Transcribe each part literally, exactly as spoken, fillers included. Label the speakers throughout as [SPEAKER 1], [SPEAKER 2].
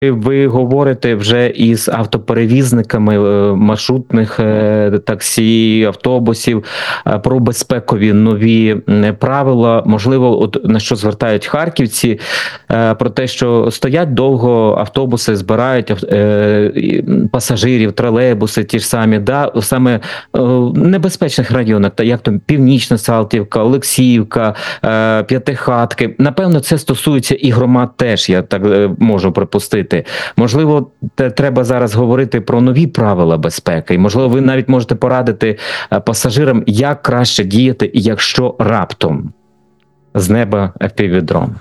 [SPEAKER 1] Ви говорите вже із автоперевізниками маршрутних таксі, автобусів про безпекові нові правила. Можливо, от на що звертають харківці, про те, що стоять довго автобуси, збирають пасажирів, тролейбуси ті ж самі, да, саме в небезпечних районах, та як там Північна Салтівка, Олексіївка, П'ятихатки. Напевно, це стосується і громад теж, я так можу припустити. Можливо, треба зараз говорити про нові правила безпеки. І, можливо, ви навіть можете порадити пасажирам, як краще діяти, якщо раптом з неба еф пі ві-дрон.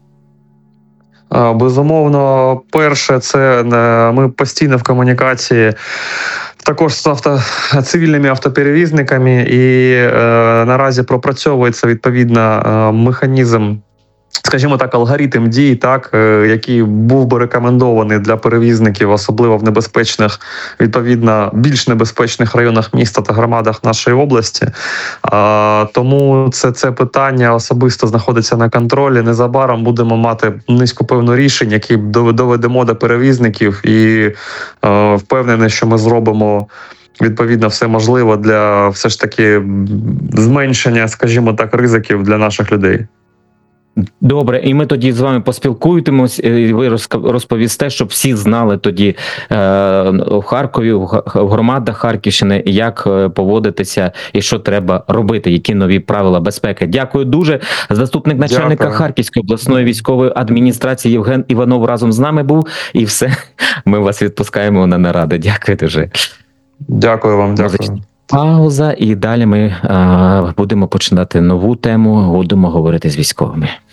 [SPEAKER 2] Безумовно, перше, це ми постійно в комунікації також з авто, цивільними автоперевізниками, і е, наразі пропрацьовується відповідно е, механізм, скажімо так, алгоритм дій, так, який був би рекомендований для перевізників, особливо в небезпечних, відповідно, більш небезпечних районах міста та громадах нашої області. А, тому це, це питання особисто знаходиться на контролі. Незабаром будемо мати низку певну рішень, які доведемо до перевізників, і е, впевнений, що ми зробимо відповідно все можливе для все ж таки зменшення, скажімо так, ризиків для наших людей.
[SPEAKER 1] Добре, і ми тоді з вами поспілкуємось, і ви розповісте, щоб всі знали тоді е, у Харкові, в громадах Харківщини, як поводитися і що треба робити, які нові правила безпеки. Дякую дуже. Заступник начальника Дякую. Харківської обласної військової адміністрації Євген Іванов разом з нами був. І все, ми вас відпускаємо на нараду. Дякую дуже.
[SPEAKER 2] Дякую вам, дякую.
[SPEAKER 1] Пауза, і далі ми е, будемо починати нову тему, будемо говорити з військовими.